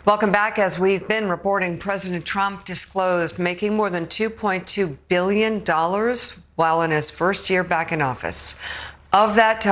Welcome back. As we've been reporting, President Trump disclosed making more than $2.2 billion while in his first year back in office. Of that